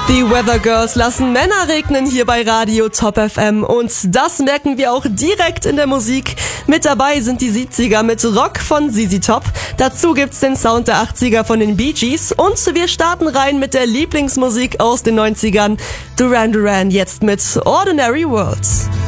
Die Weather Girls lassen Männer regnen hier bei Radio Top FM und das merken wir auch direkt in der Musik. Mit dabei sind die 70er mit Rock von ZZ Top. Dazu gibt's den Sound der 80er von den Bee Gees und wir starten rein mit der Lieblingsmusik aus den 90ern. Duran Duran jetzt mit Ordinary Worlds.